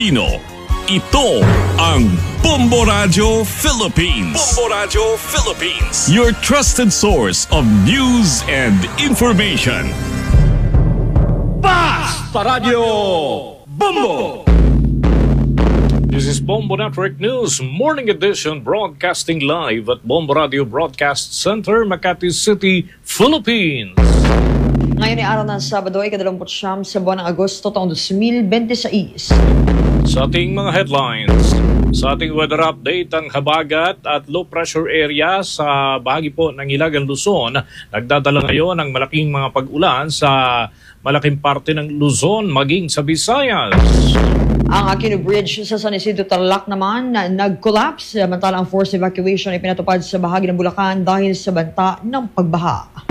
Ito ang Bombo Radio Philippines. Bombo Radio Philippines. Your trusted source of news and information. Basta Radio Bombo! This is Bombo Network News Morning Edition, broadcasting live at Bombo Radio Broadcast Center, Makati City, Philippines. Ngayon ay araw ng Sabado, ika-29 sa buwan ng Agosto taong 2026. Sa ating mga headlines, sa ating weather update, ang habagat at low pressure area sa bahagi po ng Hilagang Luzon nagdadala ngayon ng malaking mga pag-ulan sa malaking parte ng Luzon maging sa Visayas. Ang Aquino Bridge sa San Isidro Tarlac naman nag-collapse, samantalang forced evacuation ay pinatupad sa bahagi ng Bulacan dahil sa banta ng pagbaha.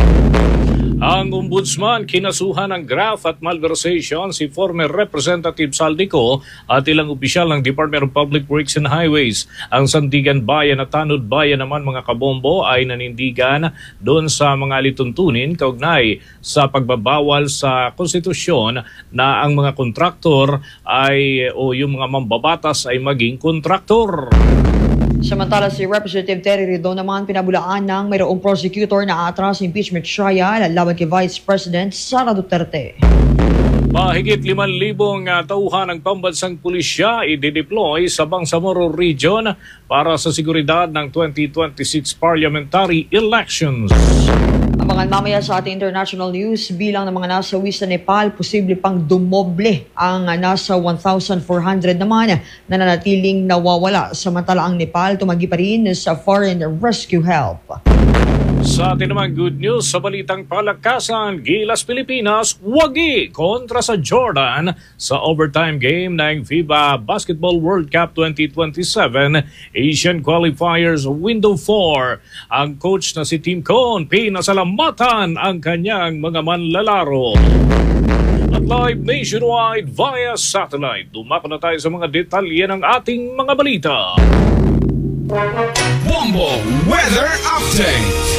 Ang Ombudsman kinasuhan ng graft at malversation si former Representative Saldico at ilang opisyal ng Department of Public Works and Highways. Ang Sandigan Bayan at Tanod Bayan naman, mga kabombo, ay nanindigan doon sa mga lituntunin kaugnay sa pagbabawal sa konstitusyon na ang mga kontraktor ay o yung mga mambabatas ay maging kontraktor. Samantala si Representative Terry Ridon naman pinabulaan ng mayroong prosecutor na atras impeachment trial laban kay Vice President Sara Duterte. Mahigit 5,000 tauhan ng pambansang pulisya i-deploy sa Bangsamoro Region para sa seguridad ng 2026 parliamentary elections. Abangan mamaya sa ating international news, bilang ng mga nasawi sa Nepal, posible pang dumoble ang nasa 1,400 naman na nanatiling nawawala. Samantala ang Nepal tumanggi pa rin sa foreign rescue help. Sa atin naman good news sa balitang palakasan, Gilas Pilipinas wagi kontra sa Jordan sa overtime game ng FIBA Basketball World Cup 2027 Asian Qualifiers Window 4. Ang coach na si Tim Cone pinasalamatan ang kanyang mga manlalaro. At live nationwide via satellite, dumako na tayo sa mga detalye ng ating mga balita. Bombo Weather Update.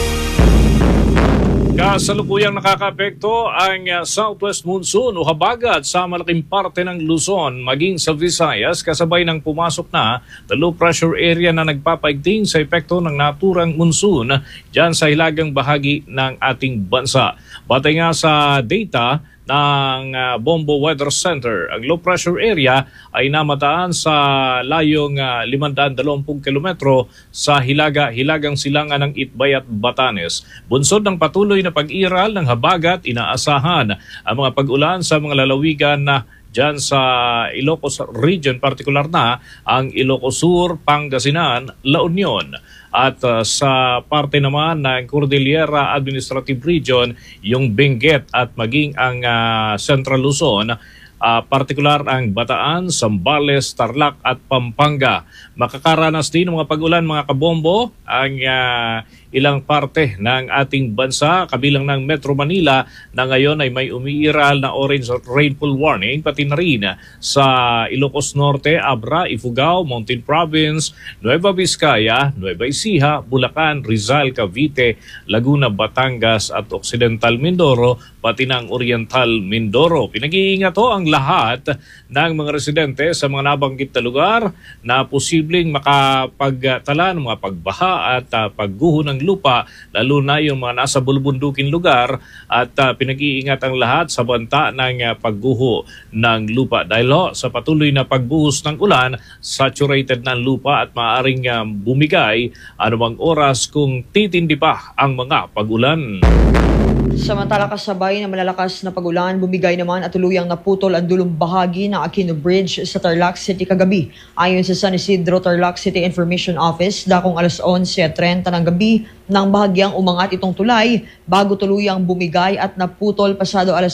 Kasalukuyang nakakaapekto ang southwest monsoon o habagat sa malaking parte ng Luzon maging sa Visayas kasabay ng pumasok na low pressure area na nagpapaigting sa epekto ng naturang monsoon dyan sa hilagang bahagi ng ating bansa. Batay nga sa data ng Bombo Weather Center, ang low pressure area ay namataan sa layong 520 kilometro sa hilagang silangan ng Itbay at Batanes. Bunsod ng patuloy na pag-iral ng habagat, inaasahan ang mga pag-ulan sa mga lalawigan na dyan sa Ilocos Region, partikular na ang Ilocos Sur, Pangasinan, La Union. At sa parte naman ng Cordillera Administrative Region, yung Benguet at maging ang Central Luzon, partikular ang Bataan, Zambales, Tarlac at Pampanga. Makakaranas din ng mga pag-ulan, mga kabombo, ang ilang parte ng ating bansa, kabilang ng Metro Manila na ngayon ay may umiiral na orange rainfall warning, pati na rin sa Ilocos Norte, Abra, Ifugao, Mountain Province, Nueva Vizcaya, Nueva Ecija, Bulacan, Rizal, Cavite, Laguna, Batangas at Occidental Mindoro, pati ng Oriental Mindoro. Pinag-iingat ho ang lahat ng mga residente sa mga nabanggit na lugar na posibleng makapagtala ng mga pagbaha at pagguho ng lupa, lalo na yung mga nasa bulubundukin lugar, at pinag-iingat ang lahat sa banta ng pagguho ng lupa. Dahil sa patuloy na pagbuhos ng ulan, saturated na lupa at maaaring bumigay anumang oras kung titindi pa ang mga pag-ulan. Samantala kasabay ng malalakas na pag-ulan, bumigay naman at tuluyang naputol ang dulong bahagi ng Aquino Bridge sa Tarlac City kagabi. Ayon sa San Isidro Tarlac City Information Office, dakong alas 11:30 ng gabi nang bahagyang umangat itong tulay bago tuluyang bumigay at naputol pasado alas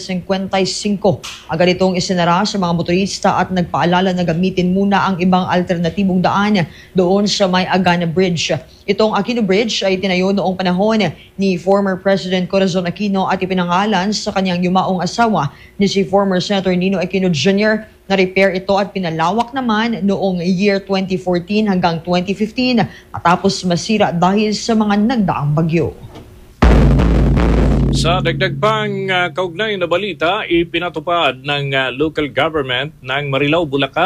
11:55. Agad itong isinara sa mga motorista at nagpaalala na gamitin muna ang ibang alternatibong daan doon sa may Agana Bridge. Itong Aquino Bridge ay tinayo noong panahon ni former President Corazon Aquino at ipinangalan sa kanyang yumaong asawa ni si former Senator Nino Aquino Jr. Na-repair ito at pinalawak naman noong year 2014 hanggang 2015 matapos masira dahil sa mga nagdaang bagyo. Sa dagdag pang kaugnay na balita, ipinatupad ng local government ng Marilao, Bulacan